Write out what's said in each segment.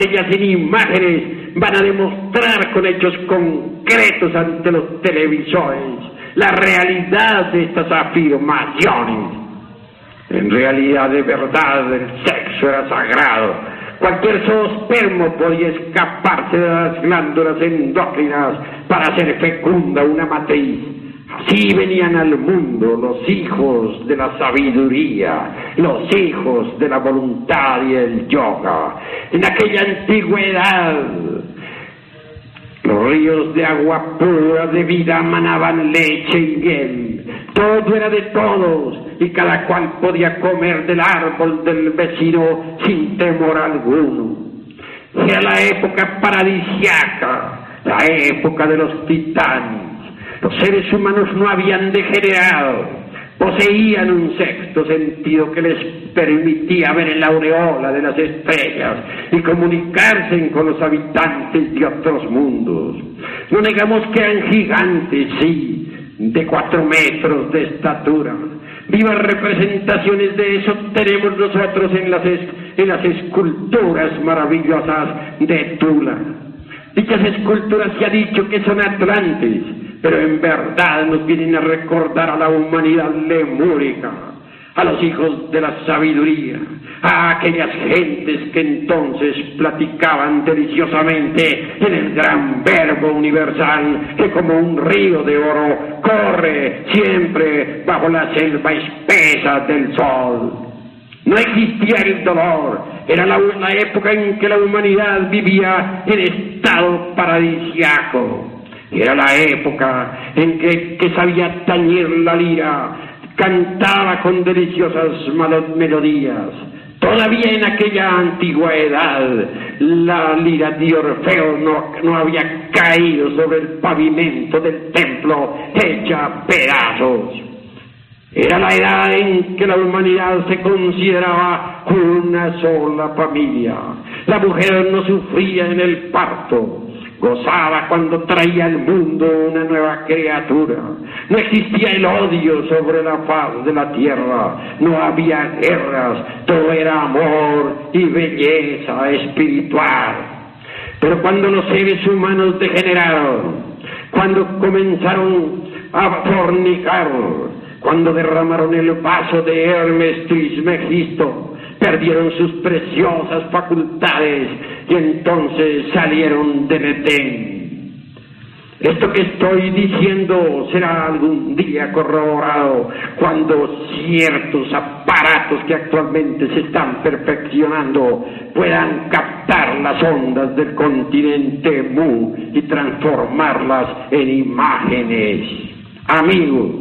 ellas en imágenes van a demostrar con hechos concretos ante los televisores la realidad de estas afirmaciones. En realidad, de verdad, el sexo era sagrado. Cualquier zoospermo podía escaparse de las glándulas endócrinas para hacer fecunda una matriz. Así venían al mundo los hijos de la sabiduría, los hijos de la voluntad y el yoga. En aquella antigüedad, los ríos de agua pura de vida manaban leche y miel. Todo era de todos y cada cual podía comer del árbol del vecino sin temor alguno. Era la época paradisiaca, la época de los titanes. Los seres humanos no habían degenerado, poseían un sexto sentido que les permitía ver en la aureola de las estrellas y comunicarse con los habitantes de otros mundos. No negamos que eran gigantes, sí, de 4 metros de estatura. Vivas representaciones de eso tenemos nosotros en las esculturas maravillosas de Tula. Dichas esculturas se ha dicho que son atlantes, pero en verdad nos vienen a recordar a la humanidad lemúrica, a los hijos de la sabiduría, a aquellas gentes que entonces platicaban deliciosamente en el gran verbo universal que como un río de oro corre siempre bajo la selva espesa del sol. No existía el dolor, era la época en que la humanidad vivía en estado paradisiaco. Era la época en que sabía tañir la lira, cantaba con deliciosas melodías. Todavía en aquella antigua edad, la lira de Orfeo no había caído sobre el pavimento del templo hecha a pedazos. Era la edad en que la humanidad se consideraba una sola familia. La mujer no sufría en el parto, gozaba cuando traía al mundo una nueva criatura. No existía el odio sobre la faz de la tierra, no había guerras, todo era amor y belleza espiritual. Pero cuando los seres humanos degeneraron, cuando comenzaron a fornicar, cuando derramaron el vaso de Hermes Trismegisto, perdieron sus preciosas facultades y entonces salieron del Edén. Esto que estoy diciendo será algún día corroborado cuando ciertos aparatos que actualmente se están perfeccionando puedan captar las ondas del continente Mu y transformarlas en imágenes. Amigos,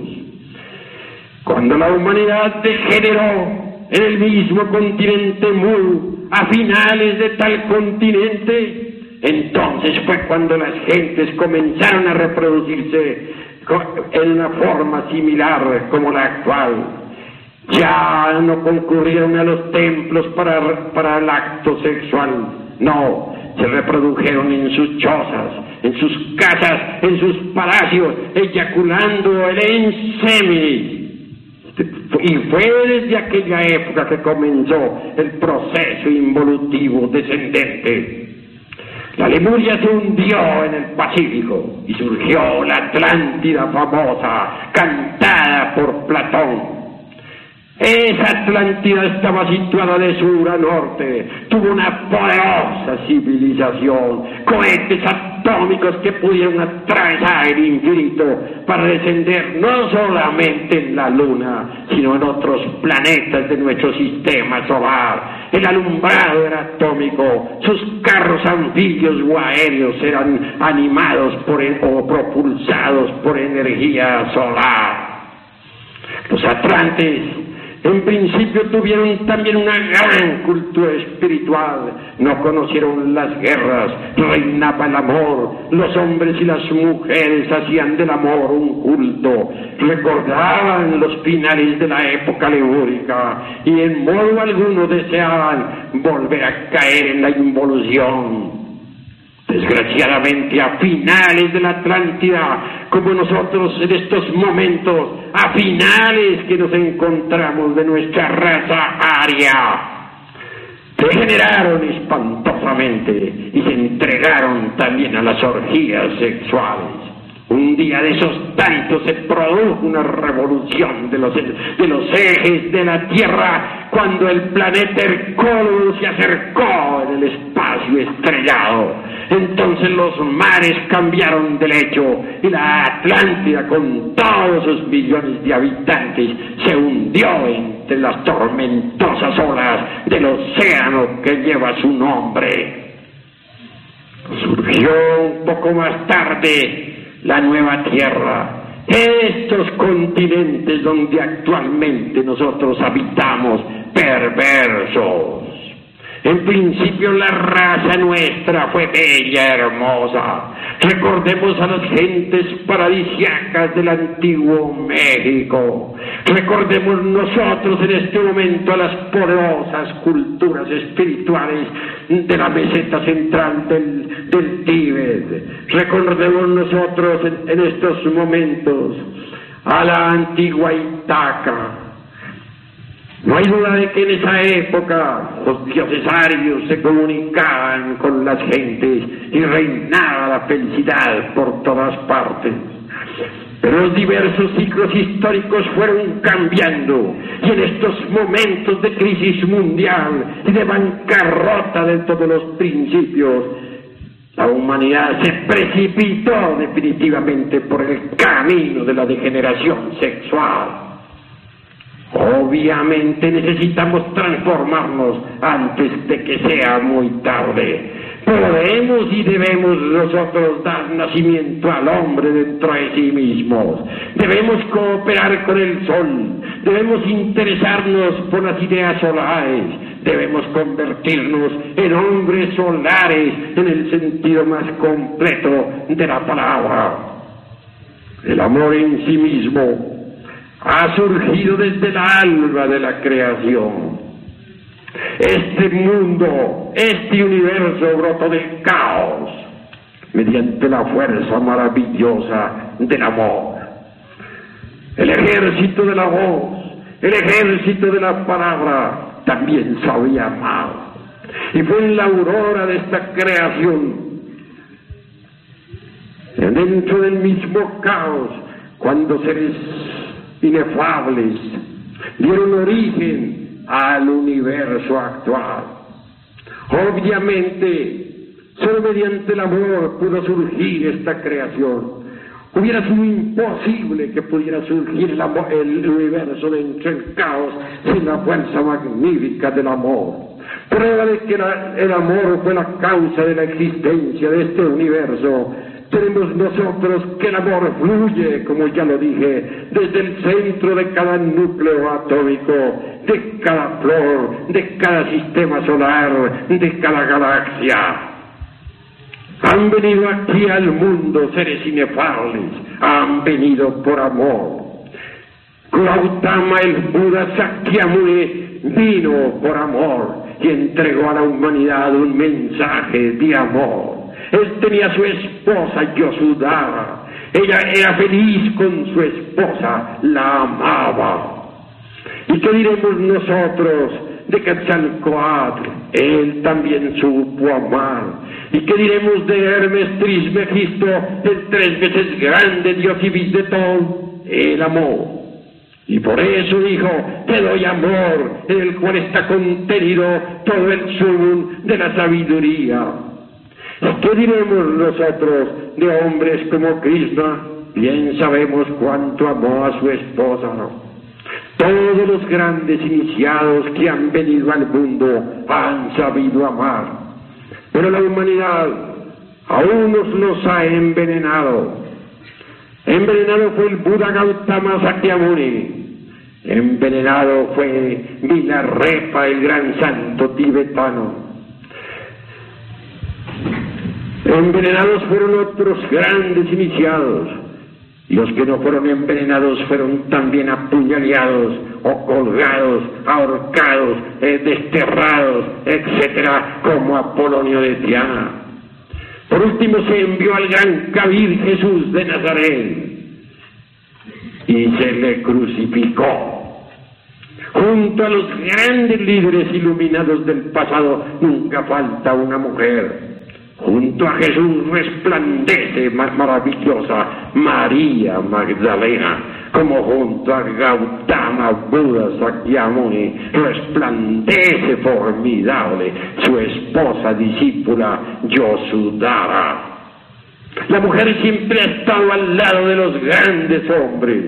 cuando la humanidad degeneró en el mismo continente Mu, a finales de tal continente, entonces fue cuando las gentes comenzaron a reproducirse en una forma similar como la actual. Ya no concurrieron a los templos para el acto sexual, no, se reprodujeron en sus chozas, en sus casas, en sus palacios, eyaculando el ensémen. Y fue desde aquella época que comenzó el proceso involutivo descendente. La Lemuria se hundió en el Pacífico y surgió la Atlántida famosa, cantada por Platón. Esa Atlántida estaba situada de sur a norte, tuvo una poderosa civilización, cohetes atómicos que pudieron atravesar el infinito para descender no solamente en la Luna, sino en otros planetas de nuestro sistema solar. El alumbrado era atómico, sus carros anfibios o aéreos eran animados o propulsados por energía solar. Los atlantes en principio tuvieron también una gran cultura espiritual, no conocieron las guerras, reinaba el amor, los hombres y las mujeres hacían del amor un culto, recordaban los finales de la época lemúrica y en modo alguno deseaban volver a caer en la involución. Desgraciadamente, a finales de la Atlántida, como nosotros en estos momentos, a finales que nos encontramos de nuestra raza aria, degeneraron espantosamente y se entregaron también a las orgías sexuales. Un día de esos tantos se produjo una revolución de los ejes de la Tierra cuando el planeta Hercólogos se acercó en el espacio estrellado. Entonces los mares cambiaron de lecho y la Atlántida, con todos sus millones de habitantes, se hundió entre las tormentosas olas del océano que lleva su nombre. Surgió un poco más tarde la nueva Tierra, estos continentes donde actualmente nosotros habitamos, perversos. En principio la raza nuestra fue bella, hermosa. Recordemos a las gentes paradisíacas del antiguo México. Recordemos nosotros en este momento a las poderosas culturas espirituales de la meseta central del Tíbet. Recordemos nosotros en estos momentos a la antigua Itaca. No hay duda de que en esa época los dioses arios se comunicaban con las gentes y reinaba la felicidad por todas partes. Pero los diversos ciclos históricos fueron cambiando y en estos momentos de crisis mundial y de bancarrota de todos los principios, la humanidad se precipitó definitivamente por el camino de la degeneración sexual. Obviamente necesitamos transformarnos antes de que sea muy tarde. Podemos y debemos nosotros dar nacimiento al hombre dentro de sí mismos. Debemos cooperar con el sol. Debemos interesarnos por las ideas solares. Debemos convertirnos en hombres solares en el sentido más completo de la palabra. El amor en sí mismo ha surgido desde el alba de la creación. Este mundo, este universo brotó del caos mediante la fuerza maravillosa del amor. El ejército de la voz, el ejército de la palabra también sabía amar. Y fue en la aurora de esta creación, dentro del mismo caos, cuando seres inefables dieron origen al universo actual. Obviamente, solo mediante el amor pudo surgir esta creación. Hubiera sido imposible que pudiera surgir el universo dentro del caos sin la fuerza magnífica del amor. Prueba de que el amor fue la causa de la existencia de este universo. Tenemos nosotros que el amor fluye, como ya lo dije, desde el centro de cada núcleo atómico, de cada flor, de cada sistema solar, de cada galaxia. Han venido aquí al mundo seres inefables, han venido por amor. Gautama, el Buda Sakyamuni, vino por amor y entregó a la humanidad un mensaje de amor. Él tenía a su esposa Yasodhara. Ella era feliz con su esposa, la amaba. ¿Y qué diremos nosotros de Quetzalcóatl? Él también supo amar. ¿Y qué diremos de Hermes Trismegisto, el 3 veces grande dios y de todo? Él amó. Y por eso dijo: te doy amor, en el cual está contenido todo el sumum de la sabiduría. ¿Qué diremos nosotros de hombres como Krishna? Bien sabemos cuánto amó a su esposa. Todos los grandes iniciados que han venido al mundo han sabido amar. Pero la humanidad a unos los ha envenenado. Envenenado fue el Buda Gautama Sakyamuni. Envenenado fue Milarepa, el gran santo tibetano. Envenenados fueron otros grandes iniciados. Los que no fueron envenenados fueron también apuñaleados, o colgados, ahorcados, desterrados, etcétera, como Apolonio de Tiana. Por último se envió al gran Kabir Jesús de Nazaret y se le crucificó. Junto a los grandes líderes iluminados del pasado nunca falta una mujer. Junto a Jesús resplandece más maravillosa María Magdalena, como junto a Gautama Buda Sakyamuni resplandece formidable su esposa discípula Yasodhara. La mujer siempre ha estado al lado de los grandes hombres.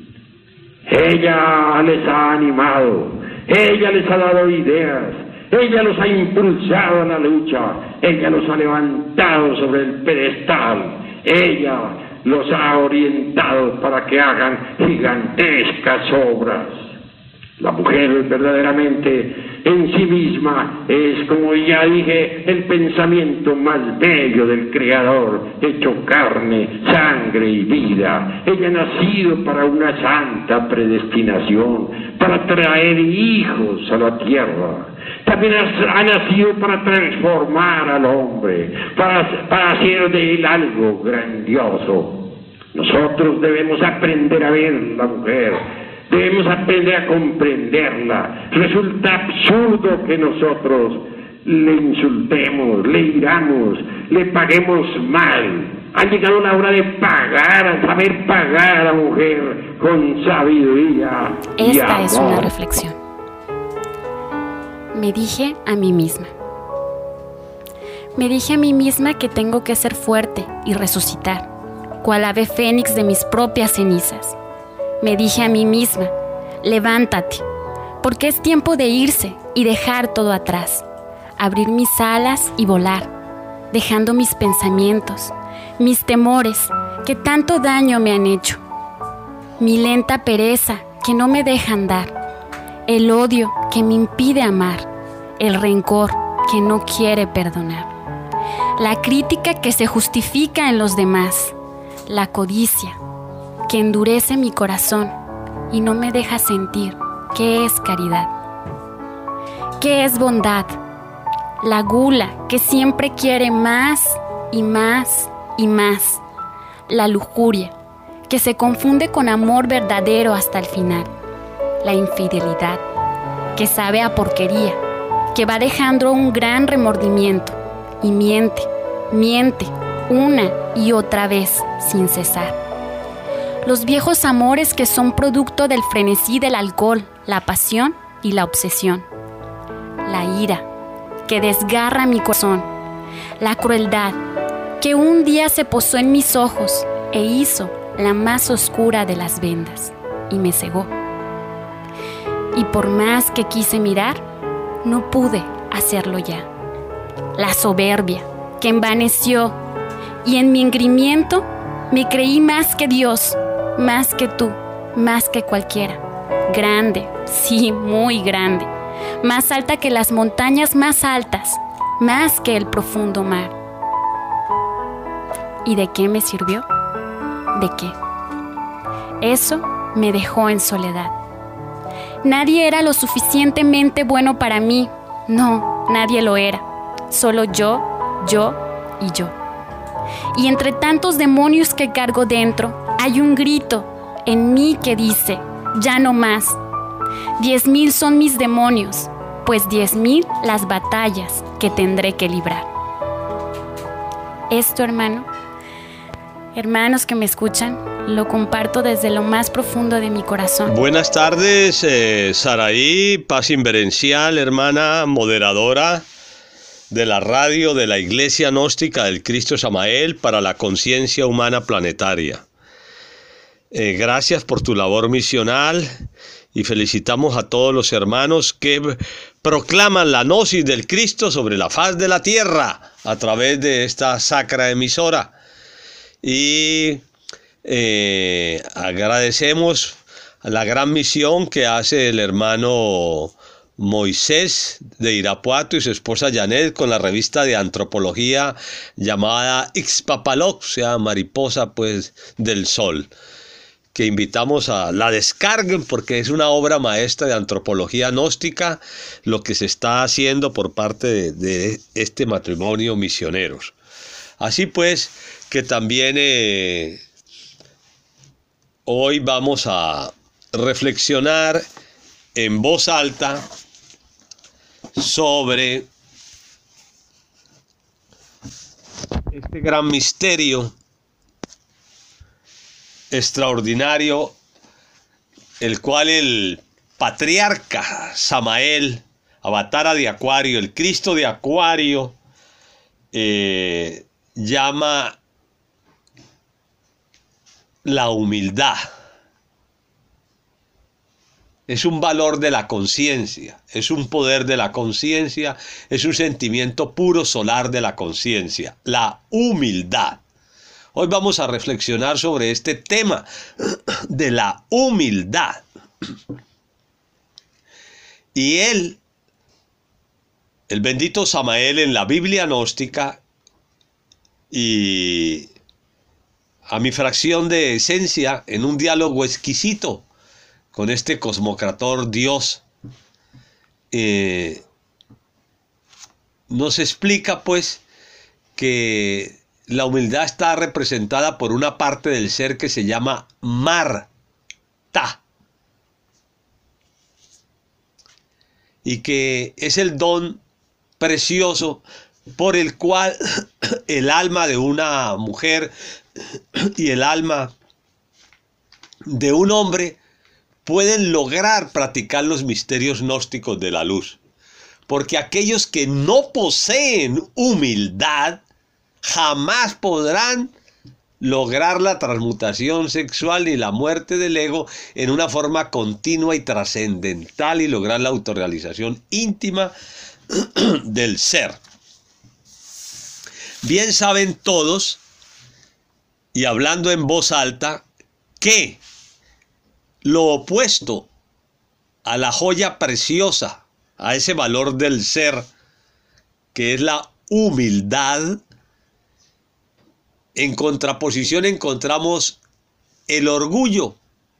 Ella les ha animado, ella les ha dado ideas, ella los ha impulsado a la lucha, ella los ha levantado sobre el pedestal, ella los ha orientado para que hagan gigantescas obras. La mujer verdaderamente en sí misma es, como ya dije, el pensamiento más bello del Creador, hecho carne, sangre y vida. Ella ha nacido para una santa predestinación, para traer hijos a la tierra. También ha nacido para transformar al hombre, para hacer de él algo grandioso. Nosotros debemos aprender a ver la mujer, debemos aprender a comprenderla. Resulta absurdo que nosotros le insultemos, le iramos, le paguemos mal. Ha llegado la hora de pagar, a saber pagar a la mujer con sabiduría y amor. Esta es una reflexión. Me dije a mí misma. Me dije a mí misma que tengo que ser fuerte y resucitar, cual ave fénix de mis propias cenizas. Me dije a mí misma, levántate, porque es tiempo de irse y dejar todo atrás, abrir mis alas y volar, dejando mis pensamientos, mis temores que tanto daño me han hecho, mi lenta pereza que no me deja andar, el odio que me impide amar, el rencor que no quiere perdonar, la crítica que se justifica en los demás, la codicia que endurece mi corazón y no me deja sentir qué es caridad, qué es bondad, la gula que siempre quiere más y más y más, la lujuria que se confunde con amor verdadero hasta el final, la infidelidad que sabe a porquería, que va dejando un gran remordimiento y miente una y otra vez sin cesar. Los viejos amores que son producto del frenesí del alcohol, la pasión y la obsesión. La ira que desgarra mi corazón. La crueldad que un día se posó en mis ojos e hizo la más oscura de las vendas y me cegó. Y por más que quise mirar, no pude hacerlo ya. La soberbia que envaneció y en mi engrimiento me creí más que Dios, más que tú, más que cualquiera. Grande, sí, muy grande. Más alta que las montañas más altas, más que el profundo mar. ¿Y de qué me sirvió? ¿De qué? Eso me dejó en soledad. Nadie era lo suficientemente bueno para mí. No, nadie lo era. Solo yo y yo. Y entre tantos demonios que cargo dentro, hay un grito en mí que dice, ya no más. 10,000 son mis demonios, pues 10,000 las batallas que tendré que librar. Esto, hermanos que me escuchan, lo comparto desde lo más profundo de mi corazón. Buenas tardes, Saraí, Paz Inverencial, hermana moderadora de la radio de la Iglesia Gnóstica del Cristo Samael para la Conciencia Humana Planetaria. Gracias por tu labor misional y felicitamos a todos los hermanos que proclaman la gnosis del Cristo sobre la faz de la tierra a través de esta sacra emisora. Y agradecemos la gran misión que hace el hermano Moisés de Irapuato y su esposa Janet con la revista de antropología llamada Ixpapalok, o sea, mariposa pues del sol, que invitamos a la descarguen porque es una obra maestra de antropología gnóstica lo que se está haciendo por parte de este matrimonio misioneros. Así pues que también hoy vamos a reflexionar en voz alta sobre este gran misterio extraordinario, el cual el patriarca Samael, Avatara de Acuario, el Cristo de Acuario, llama la humildad. Es un valor de la conciencia, es un poder de la conciencia, es un sentimiento puro solar de la conciencia, la humildad. Hoy vamos a reflexionar sobre este tema de la humildad. Y el bendito Samael en la Biblia gnóstica y a mi fracción de esencia en un diálogo exquisito con este cosmocrator Dios, nos explica pues que la humildad está representada por una parte del ser que se llama Marta, y que es el don precioso por el cual el alma de una mujer y el alma de un hombre pueden lograr practicar los misterios gnósticos de la luz. Porque aquellos que no poseen humildad jamás podrán lograr la transmutación sexual y la muerte del ego en una forma continua y trascendental y lograr la autorrealización íntima del ser. Bien saben todos, y hablando en voz alta, que lo opuesto a la joya preciosa, a ese valor del ser, que es la humildad, en contraposición encontramos el orgullo,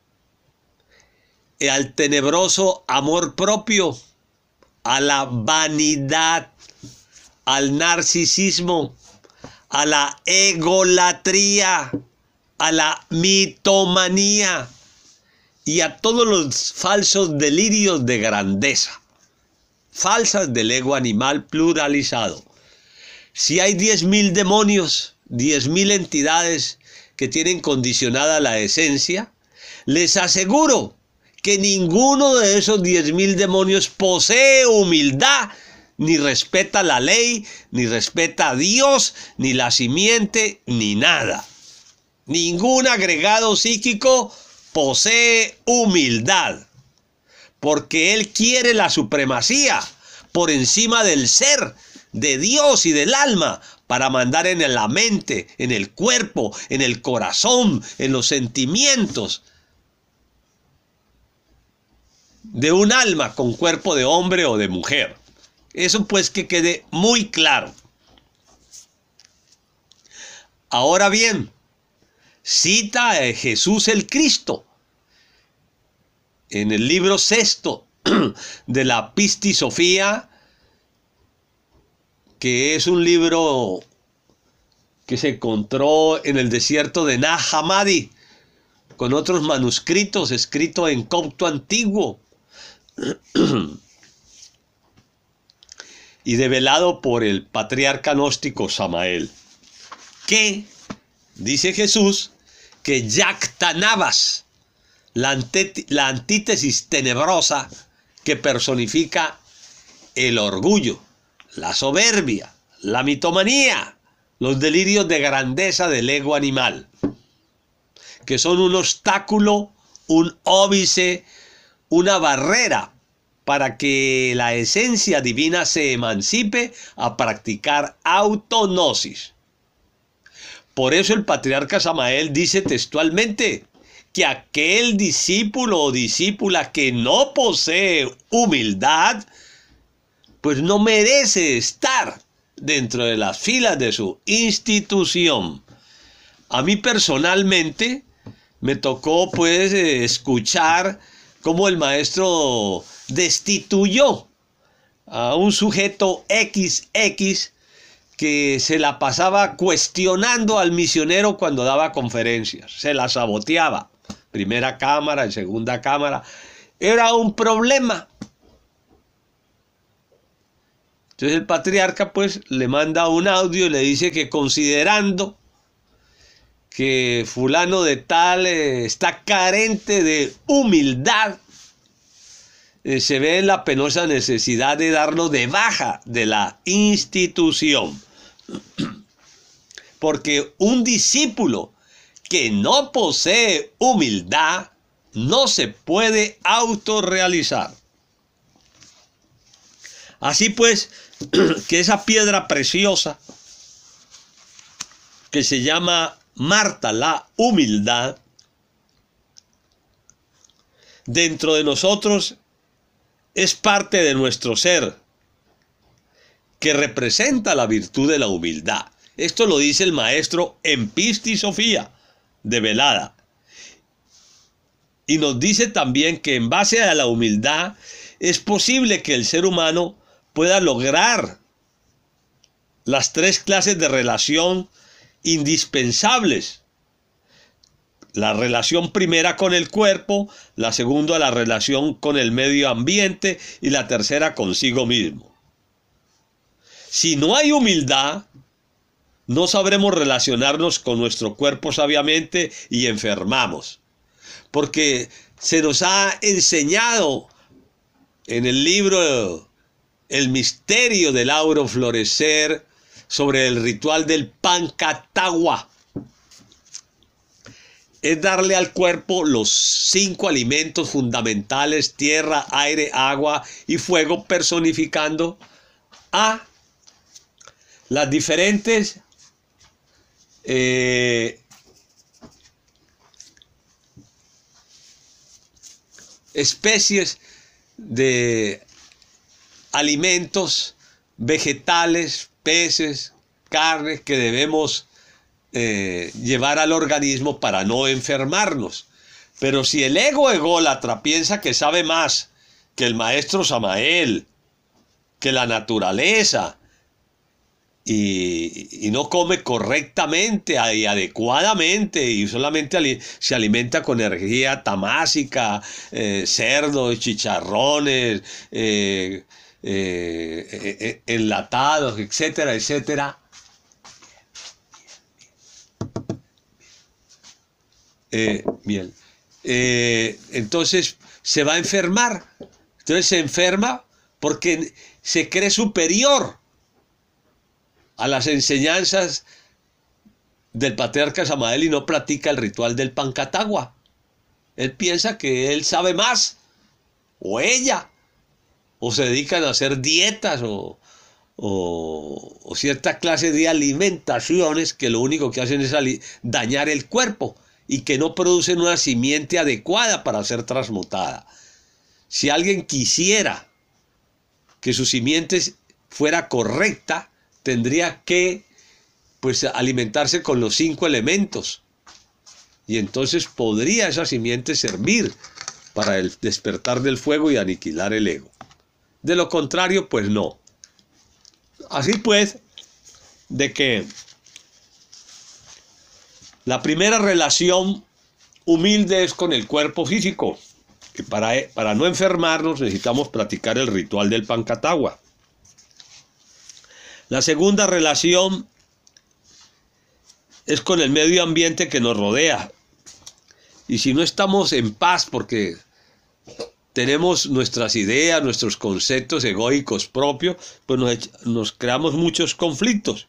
al tenebroso amor propio, a la vanidad, al narcisismo, a la egolatría, a la mitomanía y a todos los falsos delirios de grandeza, falsas del ego animal pluralizado. Si hay 10.000 demonios, 10.000 entidades que tienen condicionada la esencia, les aseguro que ninguno de esos 10.000 demonios posee humildad, ni respeta la ley, ni respeta a Dios, ni la simiente, ni nada. Ningún agregado psíquico posee humildad, porque él quiere la supremacía por encima del ser, de Dios y del alma, para mandar en la mente, en el cuerpo, en el corazón, en los sentimientos de un alma con cuerpo de hombre o de mujer. Eso pues que quede muy claro. Ahora bien, cita a Jesús el Cristo en el libro 6 de la Pistis Sofía, que es un libro que se encontró en el desierto de Nag Hammadi, con otros manuscritos escritos en copto antiguo y develado por el patriarca gnóstico Samael, que dice Jesús que Yactanabas, la antítesis tenebrosa que personifica el orgullo, la soberbia, la mitomanía, los delirios de grandeza del ego animal, que son un obstáculo, un óbice, una barrera para que la esencia divina se emancipe a practicar autognosis. Por eso el patriarca Samael dice textualmente que aquel discípulo o discípula que no posee humildad, pues no merece estar dentro de las filas de su institución. A mí personalmente me tocó pues escuchar cómo el maestro destituyó a un sujeto XX que se la pasaba cuestionando al misionero cuando daba conferencias, se la saboteaba, primera cámara y segunda cámara, era un problema. Entonces el patriarca pues le manda un audio y le dice que considerando que fulano de tal está carente de humildad, se ve en la penosa necesidad de darlo de baja de la institución. Porque un discípulo que no posee humildad no se puede autorrealizar. Así pues, que esa piedra preciosa que se llama Marta, la humildad, dentro de nosotros es parte de nuestro ser, que representa la virtud de la humildad. Esto lo dice el maestro en Pistis Sofía, de Velada. Y nos dice también que en base a la humildad es posible que el ser humano pueda lograr las 3 clases de relación indispensables. La relación primera con el cuerpo, la segunda la relación con el medio ambiente y la tercera consigo mismo. Si no hay humildad, no sabremos relacionarnos con nuestro cuerpo sabiamente y enfermamos. Porque se nos ha enseñado en el libro El misterio del auro florecer sobre el ritual del Pancatagua. Es darle al cuerpo los 5 alimentos fundamentales: tierra, aire, agua y fuego, personificando a las diferentes especies de alimentos vegetales, peces, carnes que debemos llevar al organismo para no enfermarnos. Pero si el ego ególatra piensa que sabe más que el maestro Samael, que la naturaleza, y no come correctamente y adecuadamente y solamente se alimenta con energía tamásica, cerdos, chicharrones, enlatados, etcétera, etcétera. Miel. Entonces se va a enfermar. Entonces se enferma porque se cree superior a las enseñanzas del patriarca Samael y no practica el ritual del Pancatagua. Él piensa que él sabe más, o ella, o se dedican a hacer dietas o cierta clase de alimentaciones que lo único que hacen es dañar el cuerpo y que no producen una simiente adecuada para ser transmutada. Si alguien quisiera que su simiente fuera correcta, tendría que alimentarse con los 5 elementos. Y entonces podría esa simiente servir para el despertar del fuego y aniquilar el ego. De lo contrario, pues no. Así pues, de que la primera relación humilde es con el cuerpo físico. Y para no enfermarnos necesitamos practicar el ritual del Pancatagua. La segunda relación es con el medio ambiente que nos rodea. Y si no estamos en paz porque tenemos nuestras ideas, nuestros conceptos egoicos propios, pues nos creamos muchos conflictos.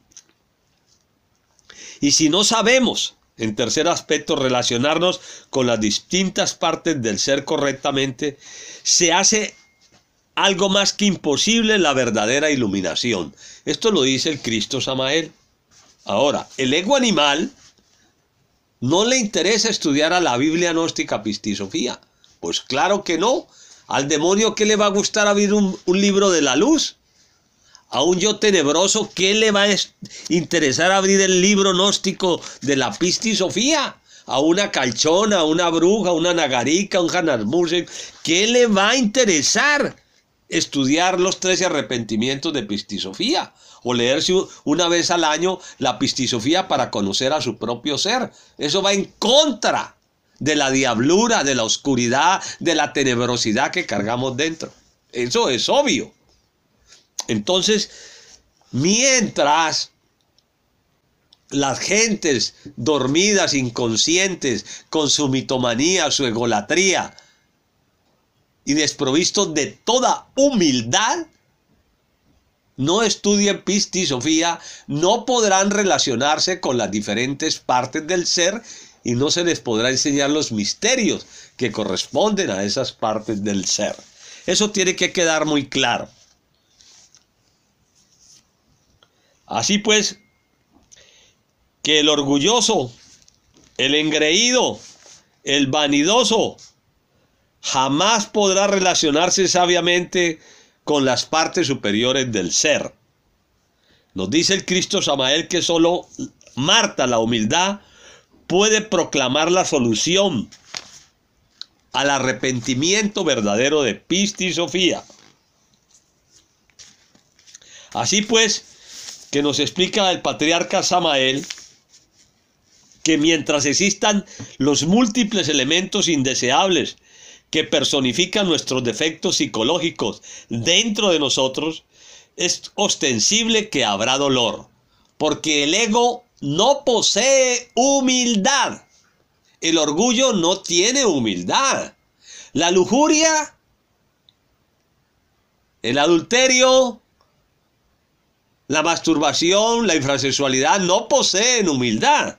Y si no sabemos, en tercer aspecto, relacionarnos con las distintas partes del ser correctamente, se hace algo más que imposible la verdadera iluminación. Esto lo dice el Cristo Samael. Ahora, el ego animal no le interesa estudiar a la Biblia gnóstica Pistis Sofía. Pues claro que no. Al demonio, ¿qué le va a gustar abrir un libro de la luz? A un yo tenebroso, ¿qué le va a interesar abrir el libro gnóstico de la Pistis Sofía? A una calchona, a una bruja, a una nagarica, a un Hanasmusen, ¿qué le va a interesar estudiar los 13 arrepentimientos de Pistis Sofía? O leerse una vez al año la Pistis Sofía para conocer a su propio ser. Eso va en contra de la diablura, de la oscuridad, de la tenebrosidad que cargamos dentro. Eso es obvio. Entonces, mientras las gentes dormidas, inconscientes, con su mitomanía, su egolatría y desprovistos de toda humildad, no estudien pistisofía, no podrán relacionarse con las diferentes partes del ser y no se les podrá enseñar los misterios que corresponden a esas partes del ser. Eso tiene que quedar muy claro. Así pues, que el orgulloso, el engreído, el vanidoso, jamás podrá relacionarse sabiamente con las partes superiores del ser. Nos dice el Cristo Samael que solo Marta, la humildad, puede proclamar la solución al arrepentimiento verdadero de pistisofía. Así pues, que nos explica el patriarca Samael que mientras existan los múltiples elementos indeseables que personifican nuestros defectos psicológicos dentro de nosotros, es ostensible que habrá dolor, porque el ego no posee humildad. El orgullo no tiene humildad. La lujuria, el adulterio, la masturbación, la infrasexualidad no poseen humildad.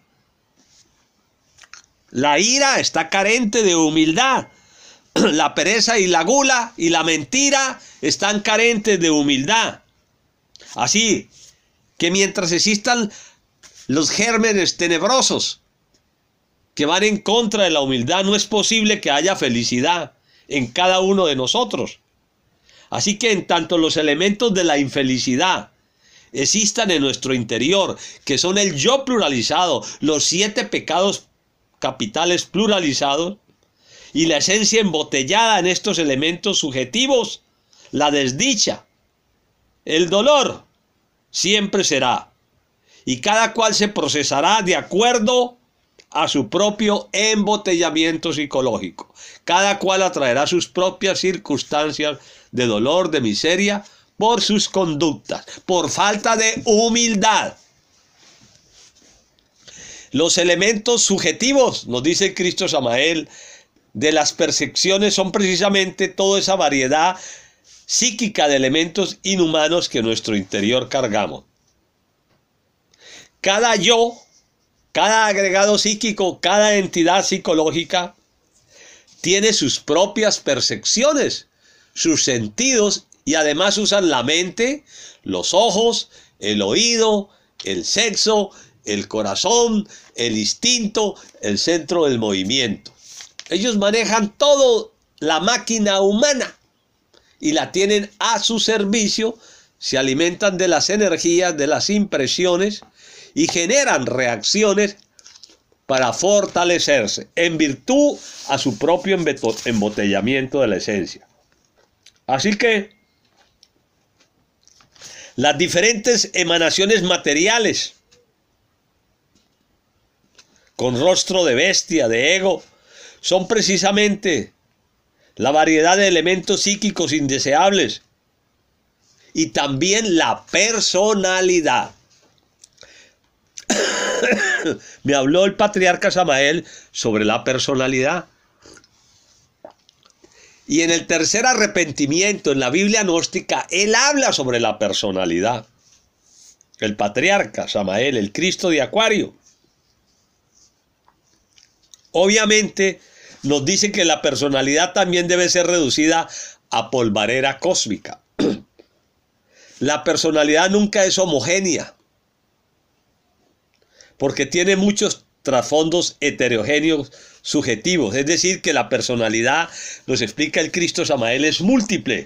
La ira está carente de humildad. La pereza y la gula y la mentira están carentes de humildad. Así que mientras existan los gérmenes tenebrosos que van en contra de la humildad, no es posible que haya felicidad en cada uno de nosotros. Así que en tanto los elementos de la infelicidad existan en nuestro interior, que son el yo pluralizado, los 7 pecados capitales pluralizados, y la esencia embotellada en estos elementos subjetivos, la desdicha, el dolor, siempre será. Y cada cual se procesará de acuerdo a su propio embotellamiento psicológico. Cada cual atraerá sus propias circunstancias de dolor, de miseria, por sus conductas, por falta de humildad. Los elementos subjetivos, nos dice Cristo Samael, de las percepciones son precisamente toda esa variedad psíquica de elementos inhumanos que en nuestro interior cargamos. Cada yo, cada agregado psíquico, cada entidad psicológica tiene sus propias percepciones, sus sentidos, y además usan la mente, los ojos, el oído, el sexo, el corazón, el instinto, el centro del movimiento. Ellos manejan toda la máquina humana y la tienen a su servicio, se alimentan de las energías, de las impresiones y generan reacciones para fortalecerse en virtud a su propio embotellamiento de la esencia. Así que las diferentes emanaciones materiales con rostro de bestia, de ego, son precisamente la variedad de elementos psíquicos indeseables y también la personalidad. Me habló el patriarca Samael sobre la personalidad. Y en el tercer arrepentimiento, en la Biblia gnóstica, él habla sobre la personalidad. El patriarca Samael, el Cristo de Acuario. Obviamente nos dice que la personalidad también debe ser reducida a polvareda cósmica. La personalidad nunca es homogénea, porque tiene muchos trasfondos heterogéneos subjetivos. Es decir, que la personalidad, nos explica el Cristo Samael, es múltiple.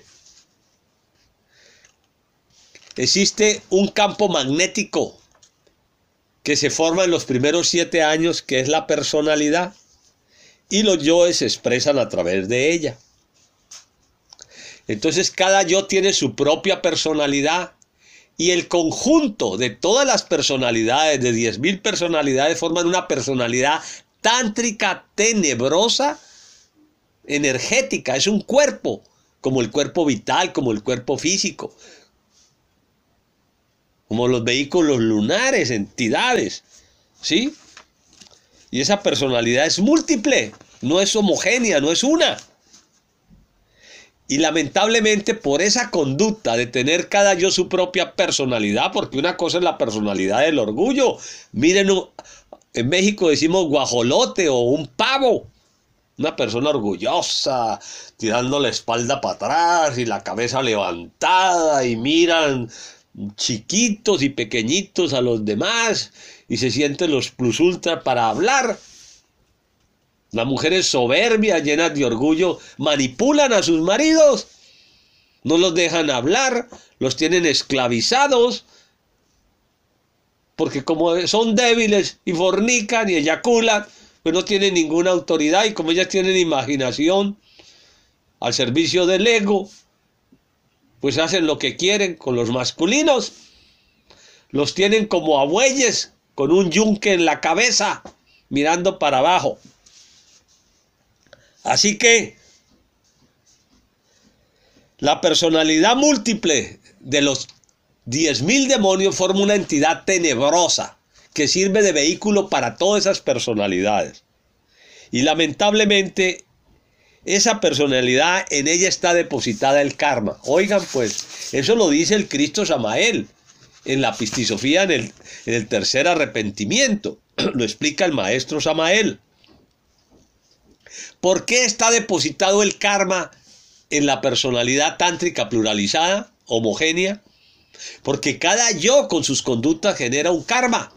Existe un campo magnético que se forma en los primeros 7 años, que es la personalidad, y los yoes se expresan a través de ella. Entonces cada yo tiene su propia personalidad, y el conjunto de todas las personalidades, de 10.000 personalidades, forman una personalidad tántrica tenebrosa, energética, es un cuerpo, como el cuerpo vital, como el cuerpo físico, como los vehículos lunares, entidades, ¿sí? Y esa personalidad es múltiple, no es homogénea, no es una. Y lamentablemente por esa conducta de tener cada yo su propia personalidad, porque una cosa es la personalidad del orgullo. Miren, en México decimos guajolote o un pavo. Una persona orgullosa, tirando la espalda para atrás y la cabeza levantada y miran chiquitos y pequeñitos a los demás y se sienten los plus ultra para hablar. Las mujeres soberbias, llenas de orgullo, manipulan a sus maridos, no los dejan hablar, los tienen esclavizados, porque como son débiles y fornican y eyaculan, pues no tienen ninguna autoridad, y como ellas tienen imaginación al servicio del ego, pues hacen lo que quieren con los masculinos, los tienen como a bueyes con un yunque en la cabeza, mirando para abajo. Así que la personalidad múltiple de los 10.000 demonios forma una entidad tenebrosa que sirve de vehículo para todas esas personalidades. Y lamentablemente esa personalidad, en ella está depositada el karma. Oigan pues, eso lo dice el Cristo Samael en la Pistisofía, en el tercer arrepentimiento. Lo explica el maestro Samael. ¿Por qué está depositado el karma en la personalidad tántrica pluralizada, homogénea? Porque cada yo con sus conductas genera un karma.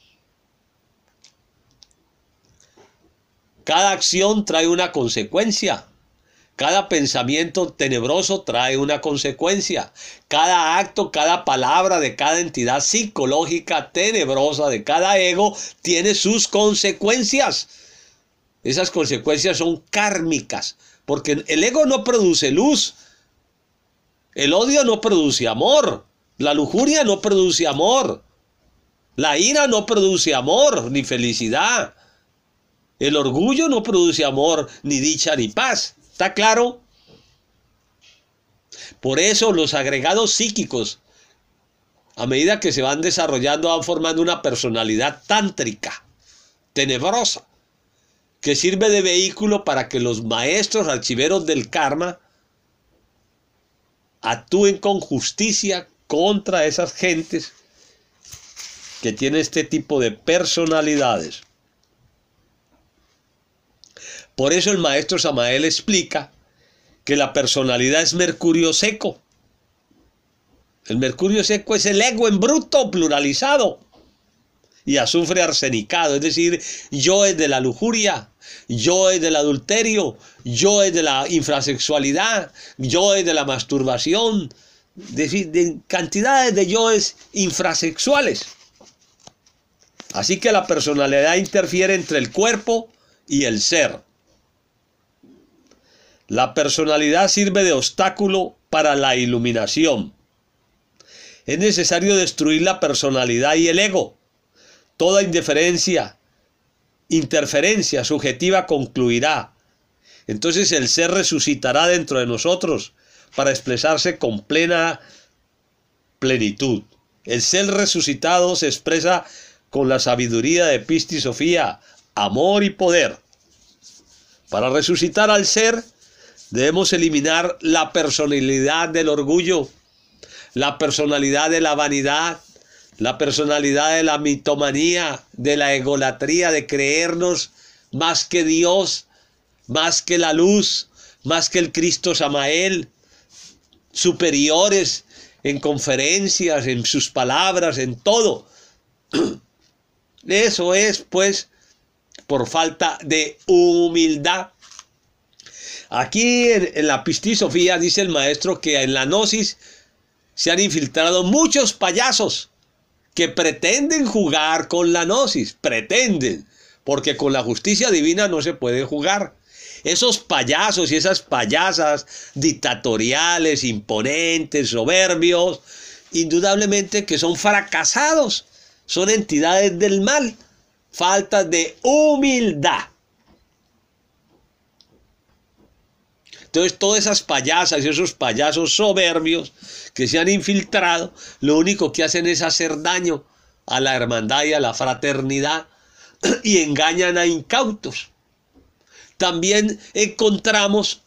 Cada acción trae una consecuencia. Cada pensamiento tenebroso trae una consecuencia. Cada acto, cada palabra de cada entidad psicológica tenebrosa, de cada ego, tiene sus consecuencias. Esas consecuencias son kármicas, porque el ego no produce luz. El odio no produce amor. La lujuria no produce amor. La ira no produce amor ni felicidad. El orgullo no produce amor, ni dicha, ni paz. ¿Está claro? Por eso los agregados psíquicos, a medida que se van desarrollando, van formando una personalidad tántrica, tenebrosa, que sirve de vehículo para que los maestros archiveros del karma actúen con justicia contra esas gentes que tienen este tipo de personalidades. Por eso el maestro Samael explica que la personalidad es mercurio seco. El mercurio seco es el ego en bruto, pluralizado, y azufre arsenicado, es decir, yo es de la lujuria, yo es del adulterio, yo es de la infrasexualidad, yo es de la masturbación, de cantidades de yoes infrasexuales. Así que la personalidad interfiere entre el cuerpo y el ser. La personalidad sirve de obstáculo para la iluminación. Es necesario destruir la personalidad y el ego. Toda interferencia subjetiva concluirá. Entonces el ser resucitará dentro de nosotros para expresarse con plena plenitud. El ser resucitado se expresa con la sabiduría de Pistisofía, amor y poder. Para resucitar al ser, debemos eliminar la personalidad del orgullo, la personalidad de la vanidad, la personalidad de la mitomanía, de la egolatría, de creernos más que Dios, más que la luz, más que el Cristo Samael, superiores en conferencias, en sus palabras, en todo. Eso es, pues, por falta de humildad. Aquí en la Pistisofía dice el maestro que en la gnosis se han infiltrado muchos payasos que pretenden jugar con la gnosis, pretenden, porque con la justicia divina no se puede jugar. Esos payasos y esas payasas dictatoriales, imponentes, soberbios, indudablemente que son fracasados, son entidades del mal, falta de humildad. Entonces todas esas payasas y esos payasos soberbios que se han infiltrado, lo único que hacen es hacer daño a la hermandad y a la fraternidad y engañan a incautos. También encontramos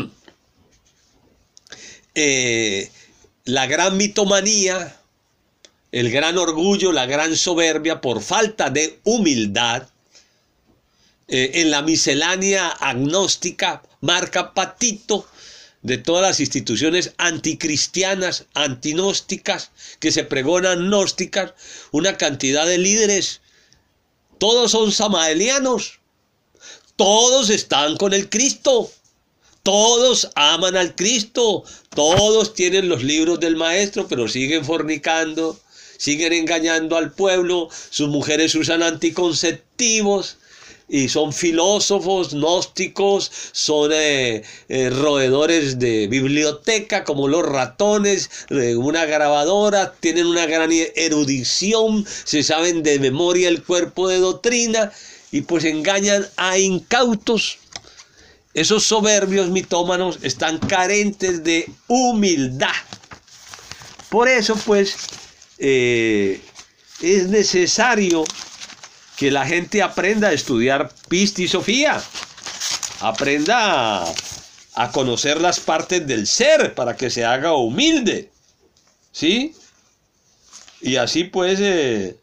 la gran mitomanía, el gran orgullo, la gran soberbia por falta de humildad. En la miscelánea agnóstica marca patito de todas las instituciones anticristianas, antinósticas, que se pregonan gnósticas, una cantidad de líderes, todos son samaelianos, todos están con el Cristo, todos aman al Cristo, todos tienen los libros del maestro, pero siguen fornicando, siguen engañando al pueblo, sus mujeres usan anticonceptivos, y son filósofos gnósticos, son roedores de biblioteca como los ratones, una grabadora, tienen una gran erudición, se saben de memoria el cuerpo de doctrina y pues engañan a incautos. Esos soberbios mitómanos están carentes de humildad. Por eso pues es necesario que la gente aprenda a estudiar Pista y Sofía, aprenda a conocer las partes del ser para que se haga humilde, ¿sí? Y así pues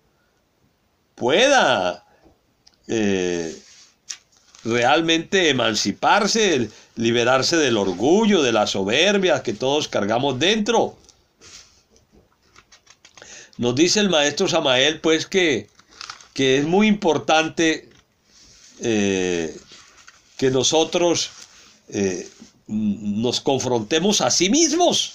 pueda realmente emanciparse, liberarse del orgullo, de la soberbia que todos cargamos dentro. Nos dice el maestro Samael pues que es muy importante que nosotros nos confrontemos a sí mismos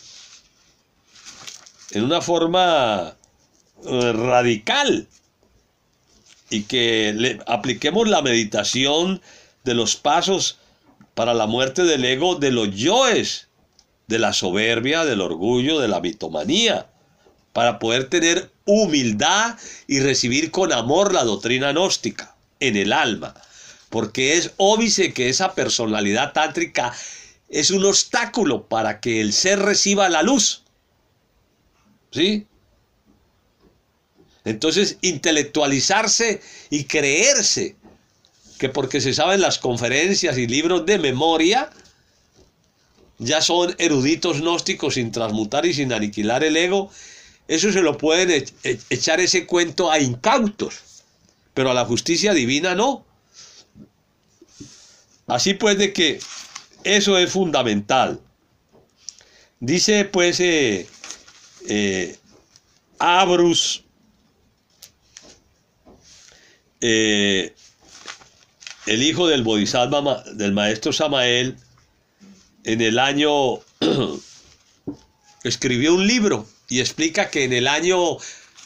en una forma radical y que le apliquemos la meditación de los pasos para la muerte del ego, de los yoes, de la soberbia, del orgullo, de la mitomanía, para poder tener humildad y recibir con amor la doctrina gnóstica en el alma, porque es óbice que esa personalidad tántrica es un obstáculo para que el ser reciba la luz, ¿sí? Entonces, intelectualizarse y creerse que porque se saben las conferencias y libros de memoria, ya son eruditos gnósticos sin transmutar y sin aniquilar el ego. Eso se lo pueden echar ese cuento a incautos, pero a la justicia divina no. Así pues de que eso es fundamental. Dice pues Abrus, el hijo del Bodhisattva, del maestro Samael, en el año escribió un libro y explica que en el año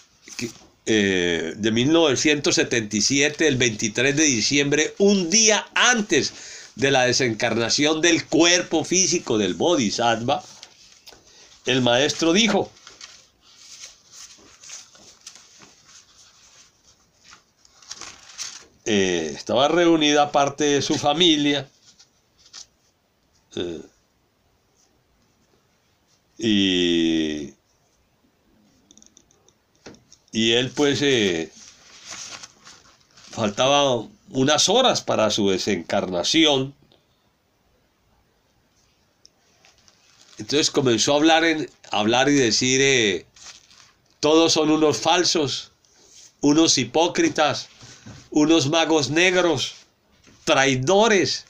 de 1977, el 23 de diciembre, un día antes de la desencarnación del cuerpo físico del Bodhisattva, el maestro dijo: estaba reunida parte de su familia y él pues faltaba unas horas para su desencarnación. Entonces comenzó a hablar y decir, todos son unos falsos, unos hipócritas, unos magos negros, traidores,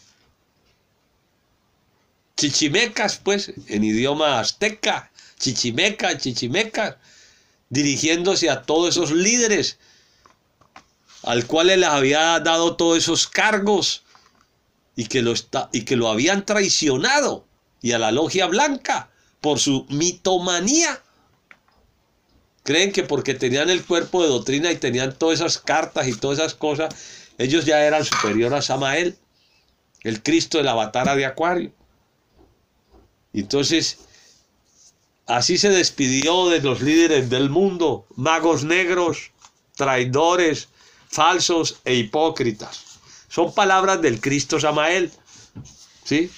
chichimecas, pues, en idioma azteca, chichimecas, dirigiéndose a todos esos líderes, al cual él les había dado todos esos cargos y que lo habían traicionado, y a la logia blanca por su mitomanía. Creen que porque tenían el cuerpo de doctrina y tenían todas esas cartas y todas esas cosas, ellos ya eran superiores a Samael, el Cristo del Avatara de Acuario. Entonces, así se despidió de los líderes del mundo, magos negros, traidores, falsos e hipócritas. Son palabras del Cristo Samael, ¿sí?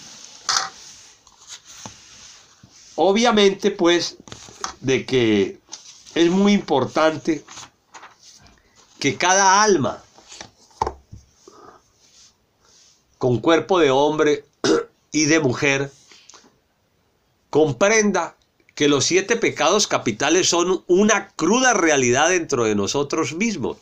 Obviamente, pues, de que es muy importante que cada alma con cuerpo de hombre y de mujer comprenda que los 7 pecados capitales son una cruda realidad dentro de nosotros mismos.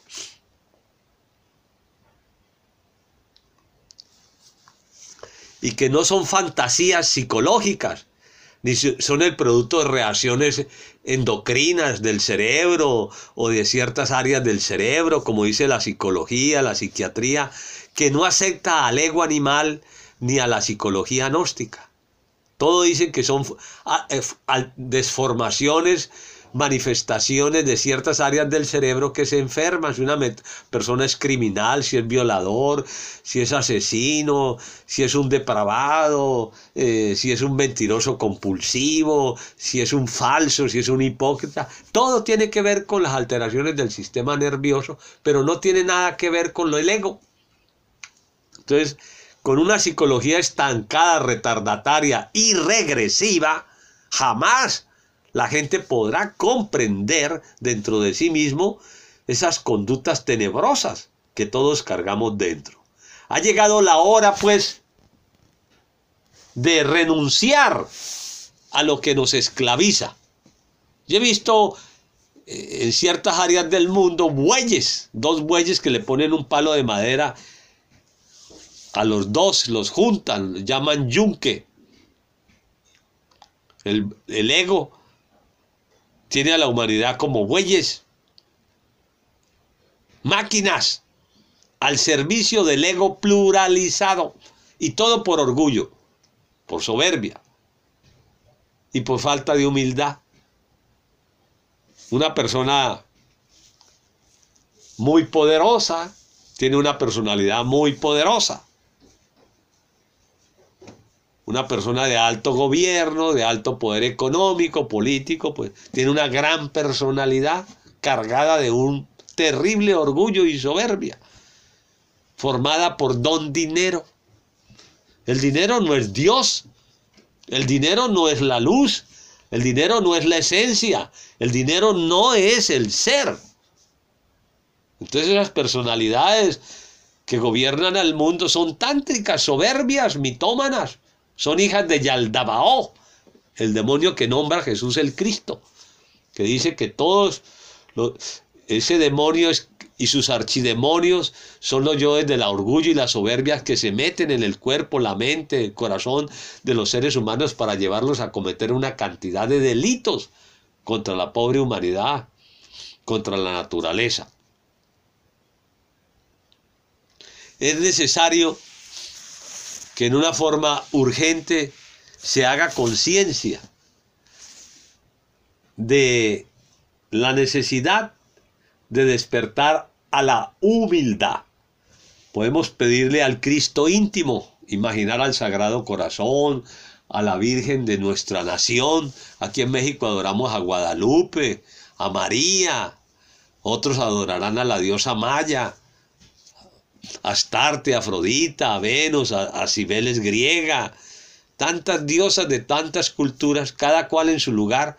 Y que no son fantasías psicológicas, ni son el producto de reacciones endocrinas del cerebro o de ciertas áreas del cerebro, como dice la psicología, la psiquiatría, que no acepta al ego animal ni a la psicología gnóstica. Todo dicen que son desformaciones, manifestaciones de ciertas áreas del cerebro que se enferman. Si una persona es criminal, si es violador, si es asesino, si es un depravado, si es un mentiroso compulsivo, si es un falso, si es un hipócrita. Todo tiene que ver con las alteraciones del sistema nervioso, pero no tiene nada que ver con el ego. Entonces, con una psicología estancada, retardataria y regresiva, jamás la gente podrá comprender dentro de sí mismo esas conductas tenebrosas que todos cargamos dentro. Ha llegado la hora, pues, de renunciar a lo que nos esclaviza. Yo he visto en ciertas áreas del mundo bueyes, 2 bueyes que le ponen un palo de madera a los 2, los juntan, llaman yunque. El ego tiene a la humanidad como bueyes, máquinas al servicio del ego pluralizado, y todo por orgullo, por soberbia y por falta de humildad. Una persona muy poderosa tiene una personalidad muy poderosa. Una persona de alto gobierno, de alto poder económico, político, pues tiene una gran personalidad cargada de un terrible orgullo y soberbia, formada por don dinero. El dinero no es Dios, el dinero no es la luz, el dinero no es la esencia, el dinero no es el ser. Entonces las personalidades que gobiernan al mundo son tántricas, soberbias, mitómanas. Son hijas de Yaldabaoth, el demonio que nombra a Jesús el Cristo, que dice que ese demonio y sus archidemonios son los yoes de la orgullo y la soberbia que se meten en el cuerpo, la mente, el corazón de los seres humanos para llevarlos a cometer una cantidad de delitos contra la pobre humanidad, contra la naturaleza. Es necesario que en una forma urgente se haga conciencia de la necesidad de despertar a la humildad. Podemos pedirle al Cristo íntimo, imaginar al Sagrado Corazón, a la Virgen de nuestra nación. Aquí en México adoramos a Guadalupe, a María, otros adorarán a la diosa Maya, a Astarte, a Afrodita, a Venus, a Cibeles griega, tantas diosas de tantas culturas, cada cual en su lugar.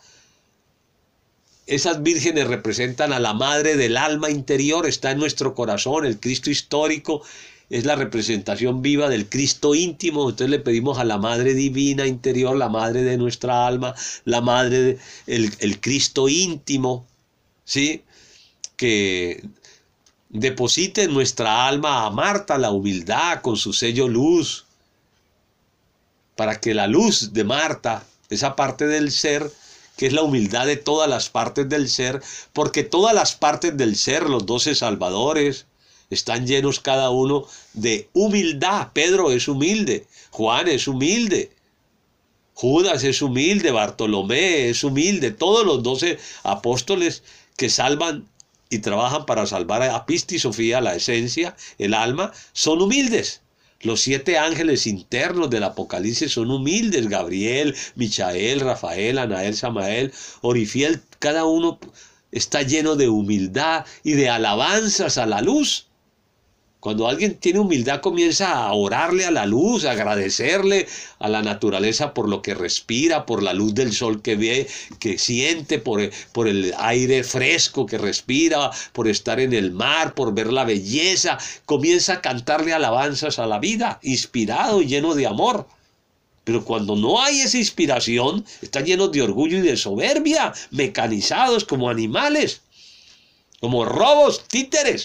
Esas vírgenes representan a la madre del alma interior, está en nuestro corazón. El Cristo histórico es la representación viva del Cristo íntimo. Entonces le pedimos a la madre divina interior, la madre de nuestra alma, la madre el Cristo íntimo, ¿sí?, que deposite en nuestra alma a Marta la humildad con su sello luz, para que la luz de Marta, esa parte del ser, que es la humildad de todas las partes del ser, porque todas las partes del ser, los 12 salvadores, están llenos cada uno de humildad. Pedro es humilde, Juan es humilde, Judas es humilde, Bartolomé es humilde, todos los 12 apóstoles que salvan y trabajan para salvar a Pisti Sofía, la esencia, el alma, son humildes. Los 7 ángeles internos del Apocalipsis son humildes: Gabriel, Michael, Rafael, Anael, Samael, Orifiel, cada uno está lleno de humildad y de alabanzas a la luz. Cuando alguien tiene humildad comienza a orarle a la luz, a agradecerle a la naturaleza por lo que respira, por la luz del sol que ve, que siente, por el aire fresco que respira, por estar en el mar, por ver la belleza. Comienza a cantarle alabanzas a la vida, inspirado y lleno de amor. Pero cuando no hay esa inspiración, están llenos de orgullo y de soberbia, mecanizados como animales, como robos, títeres.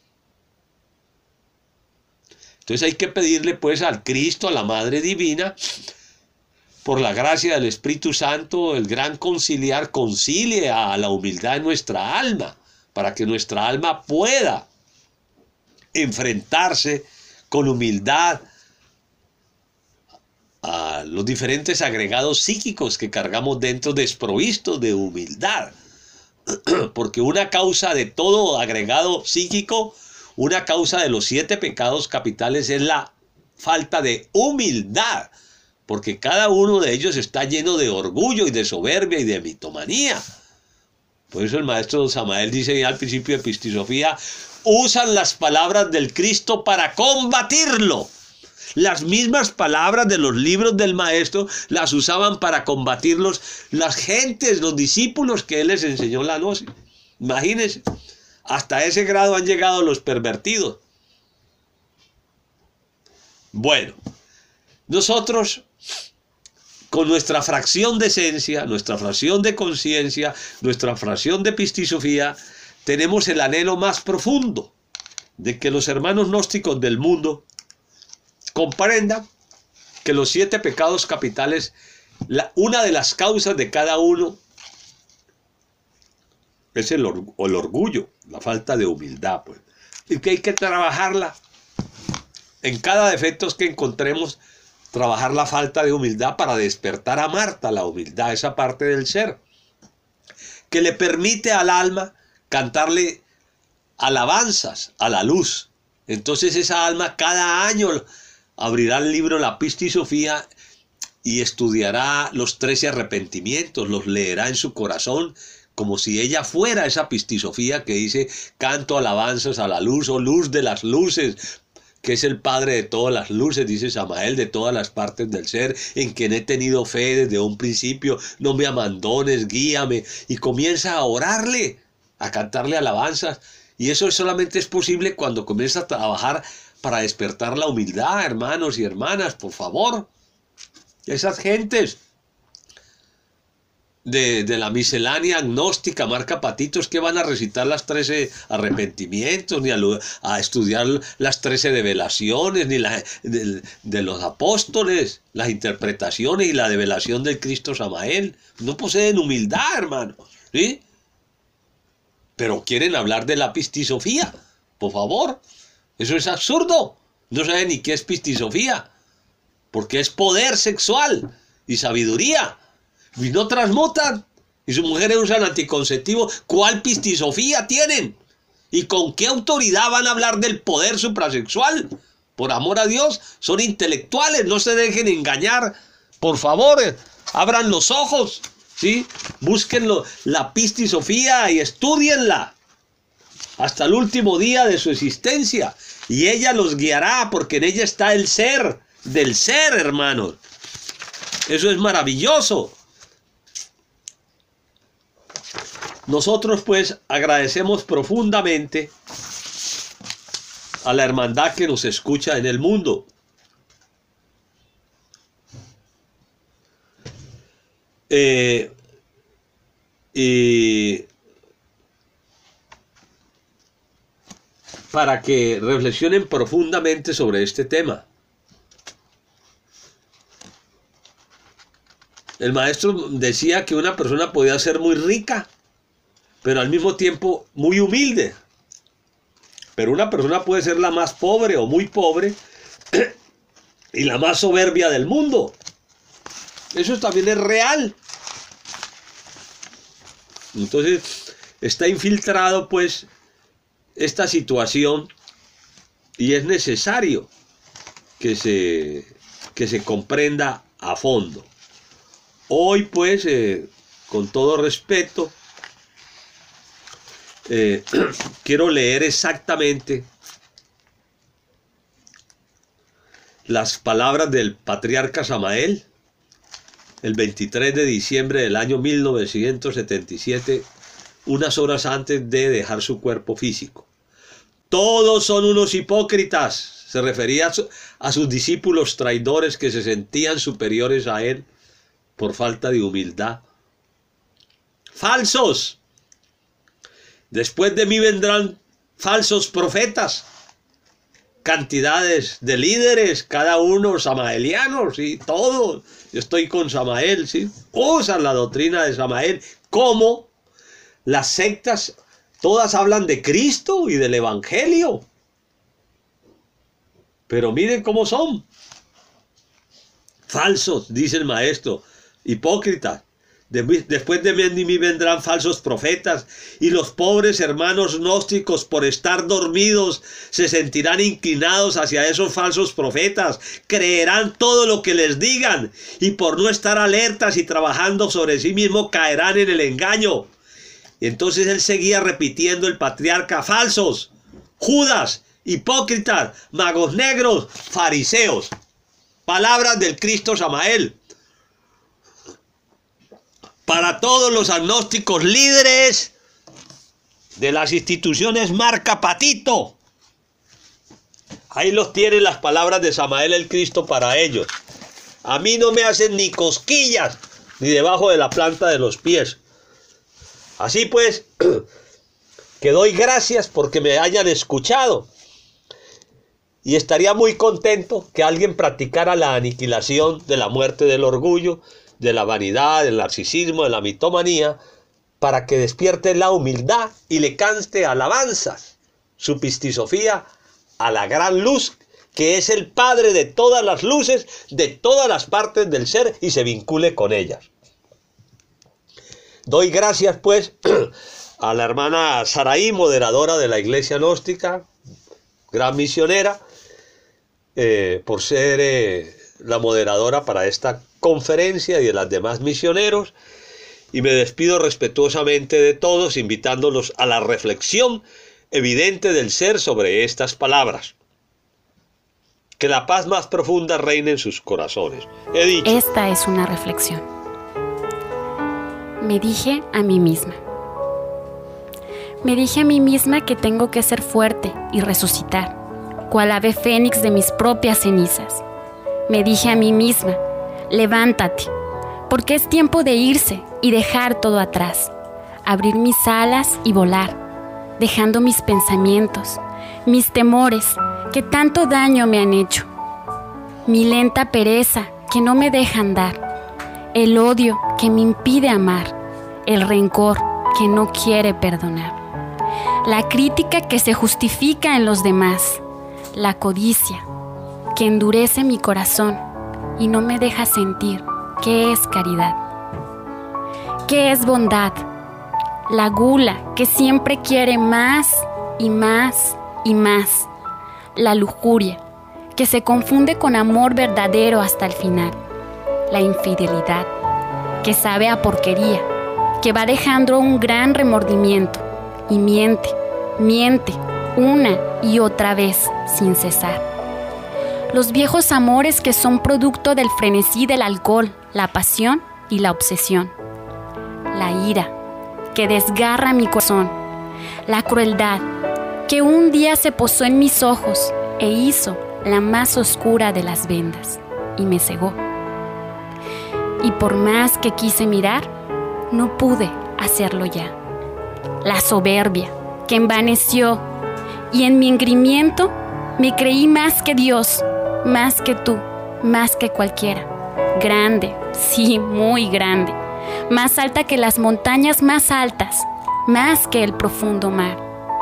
Entonces hay que pedirle pues al Cristo, a la Madre Divina, por la gracia del Espíritu Santo, el gran conciliar, concilie a la humildad en nuestra alma, para que nuestra alma pueda enfrentarse con humildad a los diferentes agregados psíquicos que cargamos dentro, desprovistos de humildad. Porque una causa de todo agregado psíquico, una causa de los 7 pecados capitales es la falta de humildad, porque cada uno de ellos está lleno de orgullo y de soberbia y de mitomanía. Por eso el maestro Samael dice al principio de Epistisofía, usan las palabras del Cristo para combatirlo. Las mismas palabras de los libros del maestro las usaban para combatirlos las gentes, los discípulos que él les enseñó la gnosis. Imagínense. Hasta ese grado han llegado los pervertidos. Bueno, nosotros con nuestra fracción de esencia, nuestra fracción de conciencia, nuestra fracción de epistisofía, tenemos el anhelo más profundo de que los hermanos gnósticos del mundo comprendan que los 7 pecados capitales, una de las causas de cada uno es el orgullo, la falta de humildad, pues. Y que hay que trabajarla. En cada defecto que encontremos, trabajar la falta de humildad para despertar a Marta, la humildad, esa parte del ser, que le permite al alma cantarle alabanzas a la luz. Entonces esa alma cada año abrirá el libro La Epistisofía y estudiará los 13 arrepentimientos, los leerá en su corazón, como si ella fuera esa epistisofía que dice canto alabanzas a la luz o luz de las luces, que es el Padre de todas las luces, dice Samael, de todas las partes del ser, en quien he tenido fe desde un principio, no me abandones, guíame, y comienza a orarle, a cantarle alabanzas, y eso solamente es posible cuando comienza a trabajar para despertar la humildad, hermanos y hermanas, por favor. Esas gentes de la miscelánea agnóstica, marca patitos, que van a recitar las 13 arrepentimientos, ni a estudiar las 13 develaciones, ni de los apóstoles, las interpretaciones y la develación del Cristo Samael. No poseen humildad, hermano, ¿sí? Pero quieren hablar de la epistisofía, por favor. Eso es absurdo. No saben ni qué es epistisofía, porque es poder sexual y sabiduría. Y no transmutan. Y sus mujeres usan anticonceptivos. ¿Cuál epistisofía tienen? ¿Y con qué autoridad van a hablar del poder suprasexual? Por amor a Dios, son intelectuales. No se dejen engañar. Por favor, abran los ojos, ¿sí? Búsquenlo, la epistisofía, y estudienla hasta el último día de su existencia. Y ella los guiará, porque en ella está el ser del ser, hermanos. Eso es maravilloso. Nosotros pues agradecemos profundamente a la hermandad que nos escucha en el mundo. Y para que reflexionen profundamente sobre este tema. El maestro decía que una persona podía ser muy rica, pero al mismo tiempo muy humilde. Pero una persona puede ser la más pobre o muy pobre y la más soberbia del mundo. Eso también es real. Entonces está infiltrado pues esta situación, y es necesario que se comprenda a fondo. Hoy pues, con todo respeto, quiero leer exactamente las palabras del patriarca Samael, el 23 de diciembre del año 1977, unas horas antes de dejar su cuerpo físico. Todos son unos hipócritas. Se refería a sus discípulos traidores que se sentían superiores a él por falta de humildad. Falsos. Después de mí vendrán falsos profetas. Cantidades de líderes, cada uno samaelianos, ¿sí? Todos. Yo estoy con Samael, ¿sí? Usan la doctrina de Samael. ¿Cómo? Las sectas, todas hablan de Cristo y del Evangelio. Pero miren cómo son. Falsos, dice el maestro. Hipócritas. Después de mí vendrán falsos profetas, y los pobres hermanos gnósticos, por estar dormidos, se sentirán inclinados hacia esos falsos profetas, creerán todo lo que les digan, y por no estar alertas y trabajando sobre sí mismos, caerán en el engaño. Y entonces él seguía repitiendo, el patriarca: falsos, Judas, hipócritas, magos negros, fariseos. Palabras del Cristo Samael. Para todos los agnósticos líderes de las instituciones marca patito. Ahí los tienen las palabras de Samael el Cristo para ellos. A mí no me hacen ni cosquillas, ni debajo de la planta de los pies. Así pues, que doy gracias porque me hayan escuchado. Y estaría muy contento que alguien practicara la aniquilación de la muerte del orgullo, de la vanidad, del narcisismo, de la mitomanía, para que despierte la humildad y le cante alabanzas, su pistisofía, a la gran luz, que es el Padre de todas las luces, de todas las partes del ser, y se vincule con ellas. Doy gracias, pues, a la hermana Saraí, moderadora de la Iglesia Gnóstica, gran misionera, por ser la moderadora para esta conferencia y de las demás misioneros, y me despido respetuosamente de todos, invitándolos a la reflexión evidente del ser sobre estas palabras. Que la paz más profunda reine en sus corazones. He dicho. Esta es una reflexión. Me dije a mí misma. Me dije a mí misma que tengo que ser fuerte y resucitar, cual ave fénix de mis propias cenizas. Me dije a mí misma: levántate, porque es tiempo de irse y dejar todo atrás, abrir mis alas y volar, dejando mis pensamientos, mis temores que tanto daño me han hecho, mi lenta pereza que no me deja andar, el odio que me impide amar, el rencor que no quiere perdonar, la crítica que se justifica en los demás, la codicia que endurece mi corazón y no me deja sentir qué es caridad, qué es bondad, la gula que siempre quiere más y más y más, la lujuria que se confunde con amor verdadero hasta el final, la infidelidad que sabe a porquería, que va dejando un gran remordimiento y miente una y otra vez sin cesar. Los viejos amores que son producto del frenesí del alcohol, la pasión y la obsesión. La ira que desgarra mi corazón. La crueldad que un día se posó en mis ojos e hizo la más oscura de las vendas y me cegó. Y por más que quise mirar, no pude hacerlo ya. La soberbia que envaneció y en mi engreimiento me creí más que Dios, más que tú, más que cualquiera. Grande, sí, muy grande. Más alta que las montañas más altas, más que el profundo mar.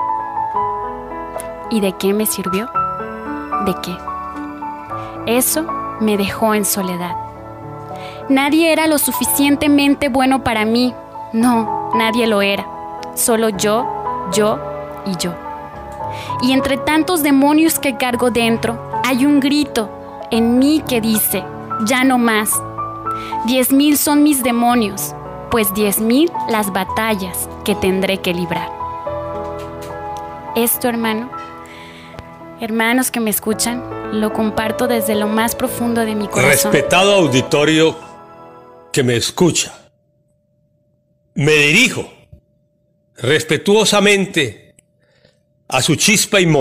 ¿Y de qué me sirvió? ¿De qué? Eso me dejó en soledad. Nadie era lo suficientemente bueno para mí. No, nadie lo era. Solo yo y yo. Y entre tantos demonios que cargo dentro, hay un grito en mí que dice: ya no más. 10,000 son mis demonios, pues 10,000 las batallas que tendré que librar. Esto, hermanos que me escuchan, lo comparto desde lo más profundo de mi corazón. Respetado auditorio que me escucha, me dirijo respetuosamente a su chispa y